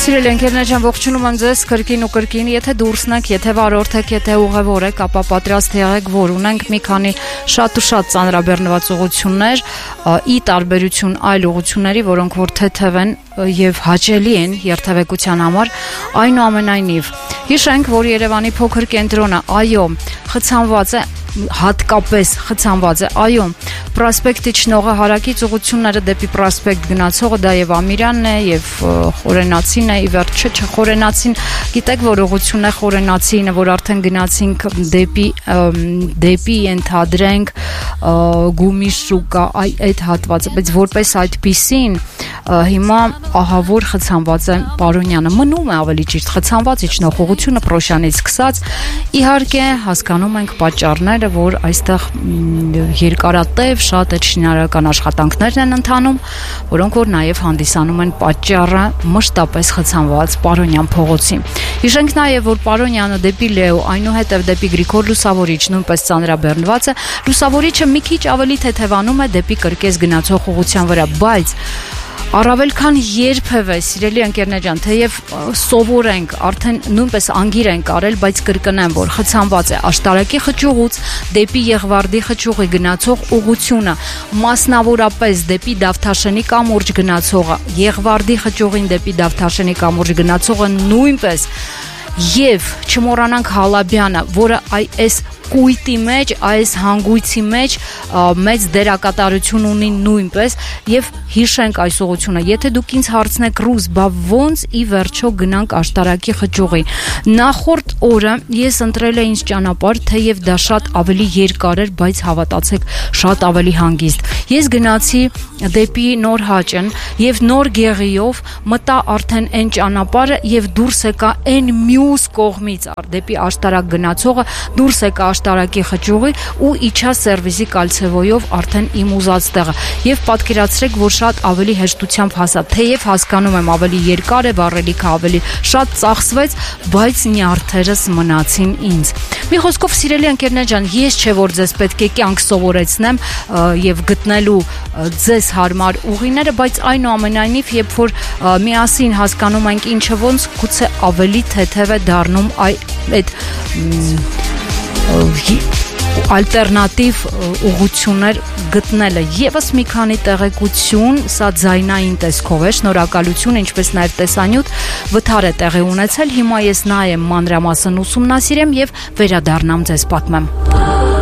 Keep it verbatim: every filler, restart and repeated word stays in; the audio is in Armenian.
Սիրելի ընկերներ ջան, ողջունում եմ ձեզ կրկին ու կրկին, եթե դուրսն եք, եթե վարորդ եք, եթե ուղևոր եք, ապա պատրաստ եղեք, որ ունենք մի քանի շատ ու շատ ծանրաբեռնված ուղղություններ, ի տարբերություն այլ ուղղությունների, որոնք որ թեթև են եւ հաճելի են երթևեկության համար, այնուամենայնիվ հիշենք, որ Երևանի փոքր կենտրոնը, այո, խցանված է, հատկապես խցանված է, այո, Պրոսպեկտի ճնողը հարակից ուղղությունները դեպի Պրոսպեկտ գնացողը դա եւ Ամիրյանն է եւ Խորենացին է, ի վերջո չէ Խորենացին, գիտեք որ ուղղությունն է Խորենացինը, որ արդեն գնացինք դեպի դեպի ընդհանրենք Գումիշուկա այդ հատվածը, բայց որպես այդպիսին հիմա ահավոր խցանված է Պարոնյանը, մնում է ավելի ճիշտ խցանված իջնող ուղղությունը Պրոշյանից սկսած, իհարկե հասկանում ենք պատճառները, որ այստեղ երկարատև շատ այդ շինարարական աշխատանքներն են ընթանում, որոնք որ նաև հանդիսանում են պատճառը մշտապես խցանված Պարոնյան փողոցի։ Հիշենք նաև, որ Պարոնյանը դեպի Լեո, այնուհետև դեպի Գրիգոր Լուսավորիչ նույնպես ծանրաբեռնված է, Լուսավորիչը մի քիչ ավելի թեթևանում է դեպի Կրկես գնացող ուղղության վրա, բայց առավել քան երբևէ, սիրելի ընկերներ ջան, թեև սովոր ենք, արդեն նույնպես անգիր ենք արել, բայց կրկնեմ, որ խցանված է Աշտարակի խճուղուց դեպի Եղվարդի խճուղի գնացող ուղղությունը, մասնավորապես դեպի Դավթաշենի կամուրջ գնացողը, Եղվարդի խճուղին դեպի Դավթաշենի կամուրջ գնացողը նույնպես եւ չմոռանանք Հալաբյանը, որը այս կույտի մեջ, այս հանգույցի մեջ մեծ դերակատարություն ունի նույնպես եւ հիշենք այս ուղղությունը, եթե դուք ինձ հարցնեք ռուս, բա ոնց ի վերջո գնանք Աշտարակի խճուղի, նախորդ օրը ես ընտրել եմ ինձ ճանապարհ, թեև դա շատ ավելի երկար էր, բայց հավատացեք, շատ ավելի հանգիստ, ես գնացի դեպի Նոր Հաճն եւ Նոր Գեղիով մտա արդեն այն ճանապարհը եւ դուրս եկա այն մյուս կողմից դեպի Աշտարակ գնացողը, դուրս եկա Աշտարակի խճուղի ու իջա Սերվիսի Կալցևոյով արդեն իմ ուզած տեղը եւ պատկերացրեք, որ շատ ավելի հեշտությամբ հասա, թեև հասկանում եմ ավելի երկար է, վառելիքը ավելի շատ ծախսվեց, բայց նյարդերս մնացին ինձ։ Մի խոսքով, սիրելի ընկերներ ջան, ես չէ որ ձեզ պետք է կյանք սովորեցնեմ եւ գտնելու ձեզ հարմար ուղիները, բայց այնուամենայնիվ, երբ որ միասին հասկանում ենք ինչը ոնց, գուցե ավելի թեթև է դառնում այդ ալտերնատիվ ուղղություններ գտնելը եւս մի քանի տեղեկություն, սա ձայնային տեսքով է, շնորհակալություն, ինչպես նաեւ տեսանյութ վթար է տեղի ունեցել, հիմա ես նայեմ մանրամասն ուսումնասիրեմ եւ վերադառնամ ձեզ պատմեմ։